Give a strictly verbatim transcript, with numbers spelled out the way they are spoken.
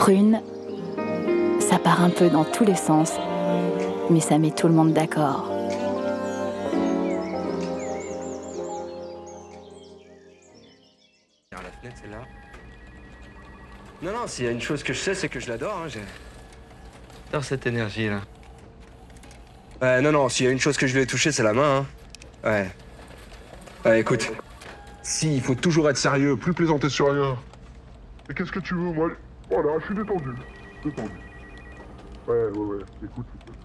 Prune, ça part un peu dans tous les sens, mais ça met tout le monde d'accord. La fenêtre, c'est là. Non, non, s'il y a une chose que je sais, c'est que je l'adore. Hein, j'adore cette énergie-là. Ouais, non, non, s'il y a une chose que je lui ai touchée, c'est la main. Hein. Ouais. Ouais, écoute. Si, il faut toujours être sérieux, plus plaisanter sur rien. Et qu'est-ce que tu veux, moi? Voilà, je suis détendu. Détendu. Ouais, ouais, ouais, écoute. écoute.